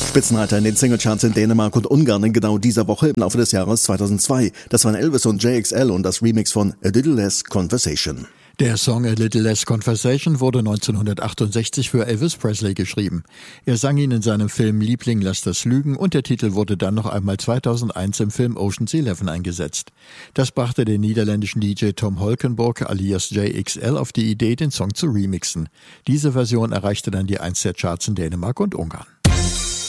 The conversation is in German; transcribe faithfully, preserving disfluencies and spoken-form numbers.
Spitzenreiter in den Singlecharts in Dänemark und Ungarn in genau dieser Woche im Laufe des Jahres zweitausendzwei. Das waren Elvis und J X L und das Remix von A Little Less Conversation. Der Song A Little Less Conversation wurde neunzehnhundertachtundsechzig für Elvis Presley geschrieben. Er sang ihn in seinem Film Liebling, lass das lügen und der Titel wurde dann noch einmal zweitausendeins im Film Ocean's Eleven eingesetzt. Das brachte den niederländischen D J Tom Holkenborg alias J X L auf die Idee, den Song zu remixen. Diese Version erreichte dann die Eins der Charts in Dänemark und Ungarn.